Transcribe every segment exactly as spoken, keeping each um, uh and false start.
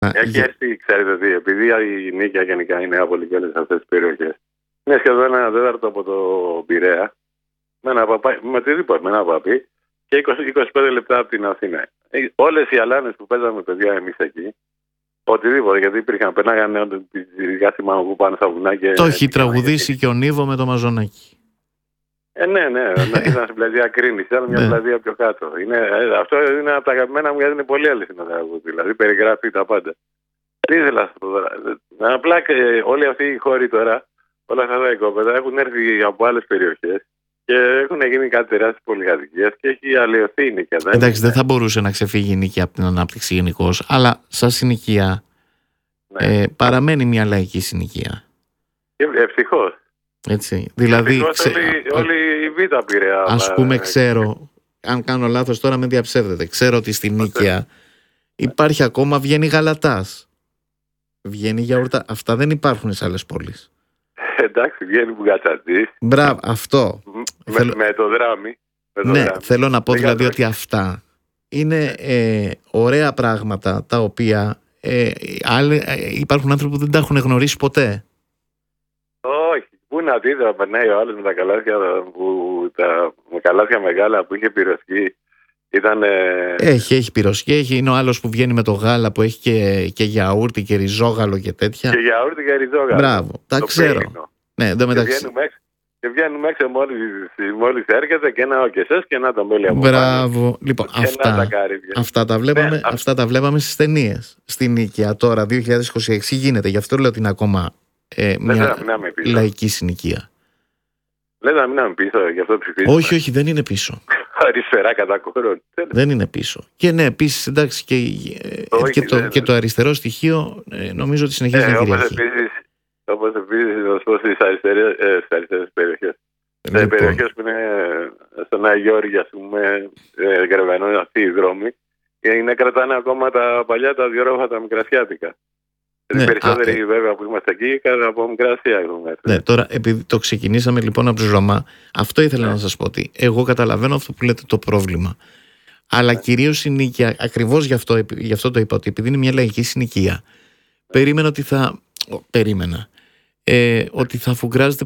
Έχει έρθει, ξέρετε τι, επειδή η Νίκαια γενικά είναι άπολη και όλες αυτές τις περιοχές. Είναι σχεδόν ένα τέταρτο από το Πειραιά, με ένα παπά, με οτιδήποτε, με ένα παπί, και είκοσι με είκοσι πέντε λεπτά από την Αθήνα. Όλες οι αλάνες που παίζαμε παιδιά εμείς εκεί, οτιδήποτε, γιατί υπήρχαν, περνάγανε ειδικά θυμάμαι που πάνε στα βουνά και... Το έχει τραγουδήσει και ο Νίβο με το Μαζονάκι. Ε, ναι, ναι, ήταν στην πλατεία Κρίνης, ήταν μια πλατεία πιο κάτω. Είναι, ε, αυτό είναι από τα αγαπημένα μου, γιατί είναι πολύ αληθινό τραγούδι, δηλαδή περιγράφει τα πάντα. Τι ήθελα αυτό τώρα. Απλά ε, όλοι αυτοί οι χώροι τώρα, όλα αυτά τα οικόπεδα έχουν έρθει από άλλες περιοχές και έχουν γίνει κάτι τεράστιες πολυκατοικίες και έχει αλλοιωθεί η Νίκαια. Εντάξει, δεν θα μπορούσε να ξεφύγει η Νίκαια από την ανάπτυξη γενικώς, αλλά σαν συνοικία ναι. ε, παραμένει μια λαϊκή συνοικία. Ε, ευτυχώς. Έτσι, δηλαδή ξε... όλη, όλη η Β' Πειραιά. Ας πούμε ξέρω, αν κάνω λάθος τώρα με διαψεύδετε, ξέρω ότι στη Νίκαια υπάρχει ακόμα, βγαίνει γαλατάς, βγαίνει γιαουρτά, αυτά δεν υπάρχουν σε άλλες πόλεις. Εντάξει, βγαίνει μπουγατσατής. Μπράβο, αυτό. Με, θέλω... με το δράμι. Με το ναι, δράμι. Θέλω να πω δηλαδή ότι αυτά είναι ε, ωραία πράγματα τα οποία ε, άλλοι, ε, υπάρχουν άνθρωποι που δεν τα έχουν γνωρίσει ποτέ. Όχι. Πού να δείτε να περνάει ο άλλος με τα καλάθια, που, τα, με καλάθια μεγάλα που είχε πυροσχή. Ήταν, έχει, έχει πυροσχή. Έχει, είναι ο άλλος που βγαίνει με το γάλα που έχει και, και γιαούρτι και ριζόγαλο και τέτοια. Και γιαούρτι και ριζόγαλο. Μπράβο, τα το ξέρω. Πέγινο. Ναι, εδώ μεταξύ. Και βγαίνουμε, και βγαίνουμε έξω μόλις, μόλις έρχεται και ένα ο και εσές και ένα το μέλι από Μπράβο. Πάνω. Λοιπόν, αυτά, τα αυτά, τα βλέπαμε, ναι, αυτά τα βλέπαμε στις ταινίες. Στην Νίκαια τώρα δύο χιλιάδες είκοσι έξι γίνεται. Γι' αυτό λέω ότι είναι ακόμα ε, μια λαϊκή συνοικία. Λέτε να μείναμε πίσω, γι' αυτό ψηφίσαμε. Όχι, όχι, δεν είναι πίσω. Αριστερά κατά κόρον. Δεν είναι πίσω. Και ναι, επίσης, εντάξει, και, όχι, και, το, δεν, και το αριστερό στοιχείο ε, νομίζω ότι συνεχίζει ε, να κυριαρχεί. Όπως επίσης, να σου πω στις αριστερές, ε, αριστερές περιοχές. Σε λοιπόν. περιοχές που είναι στον Άγιο Γιώργη, ας πούμε, ε, γρεβενών αυτοί οι δρόμοι, και είναι, κρατάνε ακόμα τα παλιά τα διορόφα τα μικρασιάτικα. Ναι, οι περισσότεροι α, βέβαια που είμαστε εκεί κατά από Μικρασία έχουμε. Ναι, τώρα επειδή το ξεκινήσαμε λοιπόν από τους Ρωμά, αυτό ήθελα ναι. να σας πω ότι εγώ καταλαβαίνω αυτό που λέτε το πρόβλημα. Αλλά ναι. κυρίως η Νίκαια, ακριβώς γι' αυτό, γι' αυτό το είπα, ότι επειδή είναι μια λαϊκή συνοικία, ναι. περίμενα ότι θα. Περίμενα. Ε, ότι θα φουγκράζεται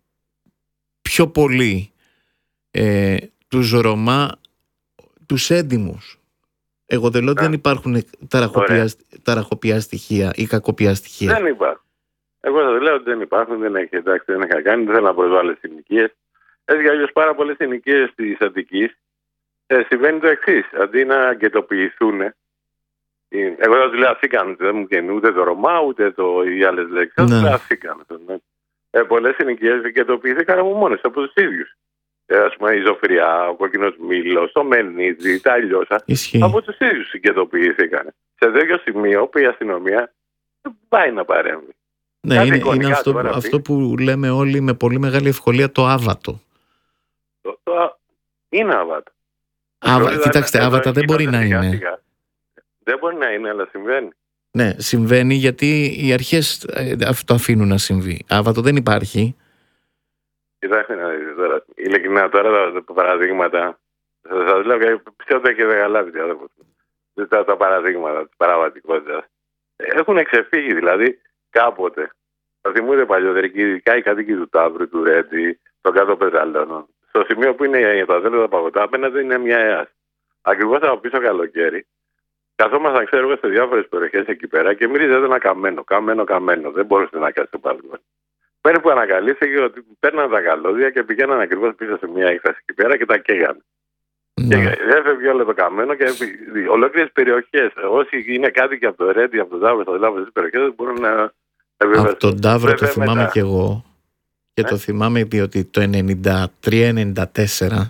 πιο πολύ ε, τους Ρωμά, τους έντιμους. Εγώ δεν λέω ότι δεν υπάρχουν ταραχοπιά, ταραχοπιά στοιχεία ή κακοπιά στοιχεία. Δεν υπάρχουν. Εγώ θα λέω ότι δεν υπάρχουν, δεν έχει, εντάξει, δεν είχα κάνει, δεν θέλω να προσβάλλω άλλες συνοικίες. Έτσι κι αλλιώς πάρα πολλές συνοικίες της Αττικής ε, συμβαίνει το εξής. Αντί να αγκαιτοποιηθούν, εγώ θα του λέω αφήκαμε, δεν μου βγαίνει ούτε το Ρωμά ούτε το, οι άλλες λέξεις. Θα του λέω αφήκαμε. Ε, πολλές συνοικίες αγκαιτοποιήθηκαν από μόνες από τους ίδιους. Ε, ας πούμε η Ζωφριά, ο Κόκκινος Μήλος, το Μενίδη, τα Αλλιώσα, από τους ίδιους συγκεντοποιήθηκαν. Σε τέτοιο σημείο που η αστυνομία δεν πάει να παρέμβει. Ναι, είναι, είναι αυτό, αυτό που λέμε όλοι με πολύ μεγάλη ευκολία, το άβατο. Το, το, είναι άβατο. Άβα, κοιτάξτε, άβατα δεν μπορεί να είναι. Σιγά. Δεν μπορεί να είναι, αλλά συμβαίνει. Ναι, συμβαίνει γιατί οι αρχές αυτό αφήνουν να συμβεί. Άβατο δεν υπάρχει. Κοιτάξτε να δείτε τώρα, ειλικρινά τώρα τα παραδείγματα, θα σας λέω και πιστεύω ότι έχετε καταλάβει τα, τα παραδείγματα της παραβατικότητας. Έχουν εξεφύγει δηλαδή κάποτε. Θα θυμούνται παλιότεροι, ειδικά οι κατοίκοι του Ταύρου, του Ρέντι, των κάτω Πετραλώνων. Στο σημείο που είναι τα δέντρα παγωτά, απέναντι είναι μια ΕΑΣ. Ακριβώς από πίσω καλοκαίρι, καθόμασταν, ξέρουμε, σε διάφορες περιοχές εκεί πέρα και μυρίζεται ένα καμένο, καμένο, καμένο. Δεν μπορούσε να κάτσει το παλαιό. Πέρα που ανακαλύφθηκε ότι παίρναν τα καλώδια και πηγαίναν ακριβώς πίσω σε μια έκταση εκεί πέρα και τα καίγανε. Ναι. Και έφευγε όλο το καμένο και ολόκληρες περιοχές. Όσοι είναι κάτοικοι από το Ρέντι, από το Ταύρο, από αυτές τις περιοχές μπορούν να. Από τον Ταύρο το θυμάμαι μετά. Κι εγώ. Και ναι. το θυμάμαι διότι το ενενήντα τρία ενενήντα τέσσερα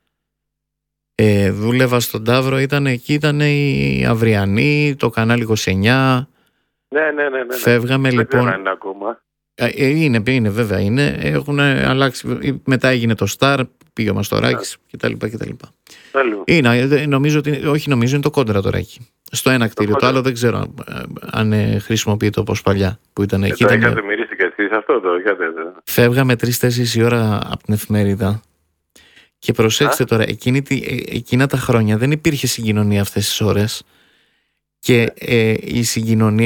ε, δούλευα στον Ταύρο, ήταν εκεί, ήταν η Αυριανή, το κανάλι είκοσι εννιά. Ναι, ναι, ναι. ναι, ναι. Φεύγαμε δεν λοιπόν. Δεν είναι ακόμα. Είναι, είναι, βέβαια είναι. Έχουν αλλάξει. Μετά έγινε το Star, πήγε ο Μαστοράκης κτλ. κτλ. Είναι, νομίζω ότι. Όχι, νομίζω είναι το κόντρα τώρα εκεί. Στο ένα κτίριο. Το, το άλλο δεν ξέρω αν χρησιμοποιείται όπως παλιά που ήταν εκεί. Το είχατε μυρίσει και εσείς αυτό το είχατε. Φεύγαμε τρεις-τέσσερις η ώρα από την εφημερίδα. Και προσέξτε Α? τώρα, εκείνη, εκείνα τα χρόνια δεν υπήρχε συγκοινωνία αυτές τις ώρες. Και ε, η συγκοινωνία